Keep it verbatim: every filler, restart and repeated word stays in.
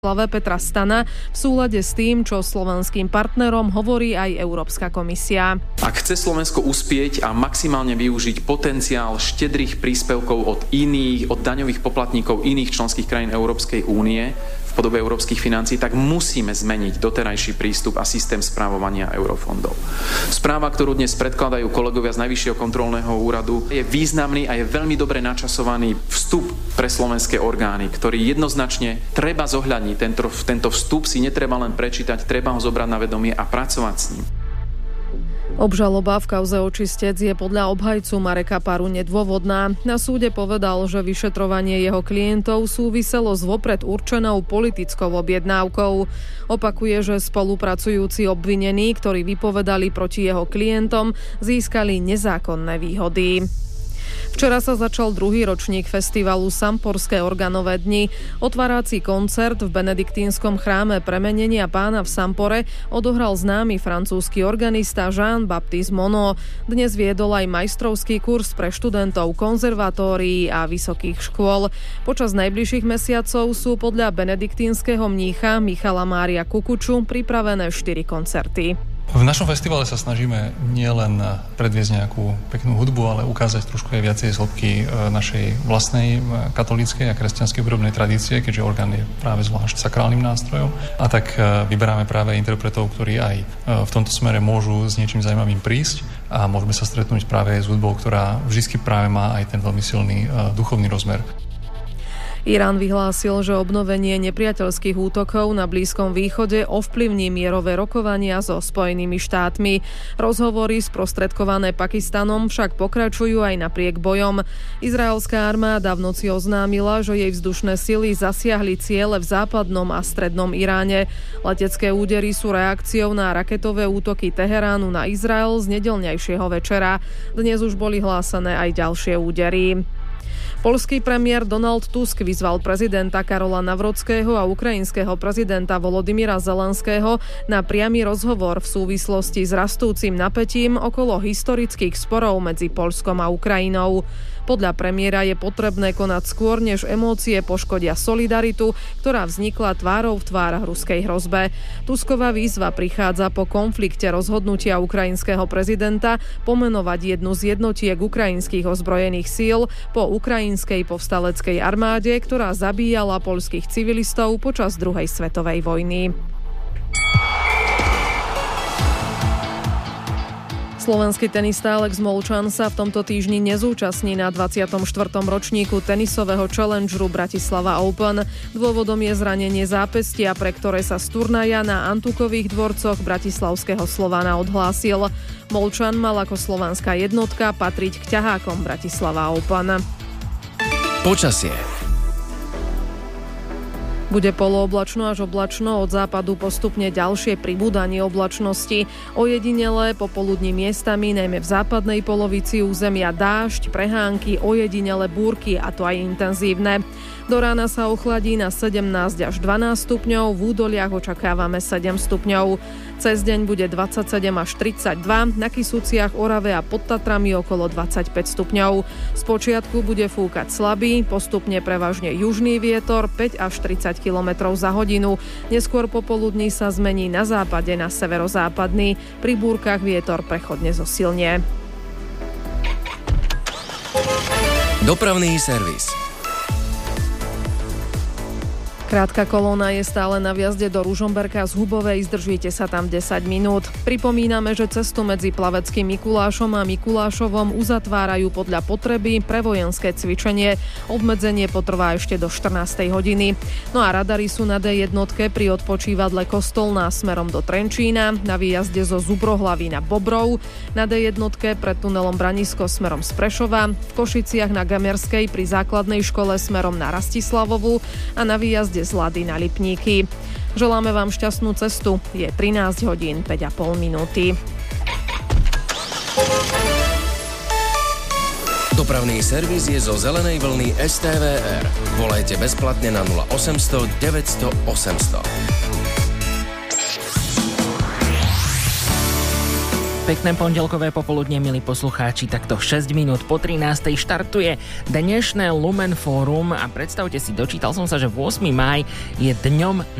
Petra Stana v súlade s tým, čo slovenským partnerom hovorí aj Európska komisia. Ak chce Slovensko uspieť a maximálne využiť potenciál štedrých príspevkov od iných, od daňových poplatníkov iných členských krajín Európskej únie v podobe európskych financií, tak musíme zmeniť doterajší prístup a systém správovania eurofondov. Správa, ktorú dnes predkladajú kolegovia z Najvyššieho kontrolného úradu, je významný a je veľmi dobre načasovaný vstup pre slovenské orgány, ktorý jednoznačne treba zohľadniť. Tento, tento vstup si netreba len prečítať, treba ho zobrať na vedomie a pracovať s ním. Obžaloba v kauze Očistec je podľa obhajcu Mareka Paru nedôvodná. Na súde povedal, že vyšetrovanie jeho klientov súviselo s vopred určenou politickou objednávkou. Opakuje, že spolupracujúci obvinení, ktorí vypovedali proti jeho klientom, získali nezákonné výhody. Včera sa začal druhý ročník festivalu Samporské organové dni. Otvárací koncert v benediktínskom chráme Premenenia Pána v Sampore odohral známy francúzsky organista Jean-Baptiste Monod. Dnes viedol aj majstrovský kurz pre študentov konzervatórií a vysokých škôl. Počas najbližších mesiacov sú podľa benediktínskeho mnícha Michala Mária Kukuču pripravené štyri koncerty. V našom festivale sa snažíme nielen predviesť nejakú peknú hudbu, ale ukázať trošku aj viacej z hĺbky našej vlastnej katolíckej a kresťanskej hudobnej tradície, keďže orgán je práve zvlášť sakrálnym nástrojom. A tak vyberáme práve interpretov, ktorí aj v tomto smere môžu s niečím zaujímavým prísť a môžeme sa stretnúť práve s hudbou, ktorá vždy práve má aj ten veľmi silný duchovný rozmer. Irán vyhlásil, že obnovenie nepriateľských útokov na Blízkom východe ovplyvní mierové rokovania so Spojenými štátmi. Rozhovory sprostredkované Pakistanom však pokračujú aj napriek bojom. Izraelská armáda v noci oznámila, že jej vzdušné sily zasiahli ciele v západnom a strednom Iráne. Letecké údery sú reakciou na raketové útoky Teheránu na Izrael z nedeľňajšieho večera. Dnes už boli hlásané aj ďalšie údery. Poľský premiér Donald Tusk vyzval prezidenta Karola Nawrockiho a ukrajinského prezidenta Volodymyra Zelenského na priamy rozhovor v súvislosti s rastúcim napätím okolo historických sporov medzi Poľskom a Ukrajinou. Podľa premiéra je potrebné konať skôr, než emócie poškodia solidaritu, ktorá vznikla tvárou v tvár ruskej hrozbe. Tusková výzva prichádza po konflikte rozhodnutia ukrajinského prezidenta pomenovať jednu z jednotiek ukrajinských ozbrojených síl po ukrajinskej povstaleckej armáde, ktorá zabíjala poľských civilistov počas druhej svetovej vojny. Slovenský tenista Alex Molčan sa v tomto týždni nezúčastní na dvadsiatom štvrtom ročníku tenisového challengeru Bratislava Open. Dôvodom je zranenie zápestia, pre ktoré sa z turnaja na Antukových dvorcoch bratislavského Slovana odhlásil. Molčan mal ako slovanská jednotka patriť k ťahákom Bratislava Open. Počasie. Bude polooblačno až oblačno, od západu postupne ďalšie pribúdanie oblačnosti. Ojedinele popoludní miestami, najmä v západnej polovici územia dážď, prehánky, ojedinele búrky, a to aj intenzívne. Do rána sa ochladí na sedemnásť až dvanásť stupňov, v údoliach očakávame sedem stupňov. Cez deň bude dvadsaťsedem až tridsaťdva, na Kysuciach, Orave a pod Tatrami okolo dvadsaťpäť stupňov. Spočiatku bude fúkať slabý, postupne prevažne južný vietor päť až tridsať kilometrov za hodinu. Neskôr popoludní sa zmení na západe na severozápadný. Pri búrkach vietor prechodne zosilnie. Dopravný servis. Krátka kolóna je stále na vjazde do Ružomberka z Hubovej, zdržíte sa tam desať minút. Pripomíname, že cestu medzi Plaveckým Mikulášom a Mikulášovom uzatvárajú podľa potreby pre vojenské cvičenie. Obmedzenie potrvá ešte do štrnástej hodiny. No a radary sú na dé jednotke pri odpočívadle Kostolná smerom do Trenčína, na výjazde zo Zubrohlavy na Bobrov, na dé jednotke pred tunelom Branisko smerom z Prešova, v Košiciach na Gamerskej pri základnej škole smerom na Rastislavovu a na výjazde z Lady na Lipníky. Želáme vám šťastnú cestu. Je trinásť hodín päť a pol minúty. Dopravný servis je zo zelenej vlny es té vé er. Volajte bezplatne na nula osemsto deväťsto osemsto. Pekné pondelkové popoludne, milí poslucháči, takto šesť minút po trinástej štartuje dnešné Lumen Fórum a predstavte si, dočítal som sa, že ôsmy máj je dňom